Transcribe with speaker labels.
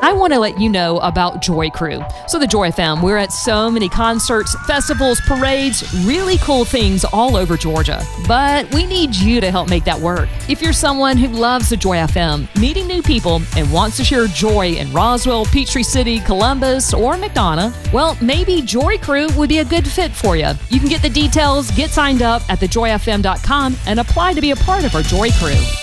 Speaker 1: I want to let you know about Joy Crew. So the Joy FM, we're at so many concerts, festivals, parades, really cool things all over Georgia. But we need you to help make that work. If you're someone who loves the Joy FM, meeting new people, and wants to share joy in Roswell, Peachtree City, Columbus, or McDonough, well, maybe Joy Crew would be a good fit for you. You can get the details, get signed up at thejoyfm.com, and apply to be a part of our Joy Crew.